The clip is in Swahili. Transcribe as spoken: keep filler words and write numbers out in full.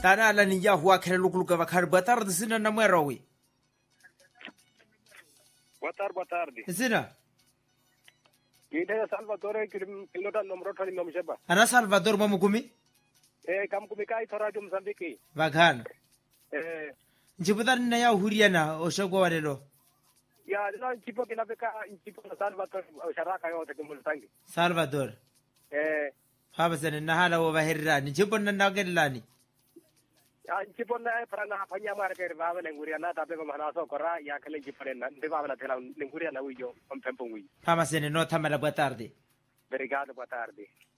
Tana ala ninja huwa kere lukuluka vakar boa tarde sina na mwerawi. Boa tarde, boa tarde. Sina? Ida Salvatore kilota nomro thani nomsheba. Ana Salvador mamukumi? Eh kam kumi kai thora jum Mozambique. Vaghana. Eh Njibudan na ya huriana oshogo walelo. ya no tipo kinapeka tipo Salvatore sharaka yote kimultangi. Salvador. Eh Haba sana na hala wa bahirani. Njibon na nagelani. ya tipo na prana fanya mara ke baba lenguria na tabe ko manaso kora ya kale jipare na de baba na tela lenguria na wiyo on tempo wi. Haba sana no tamala boa tarde. Obrigado, boa tarde.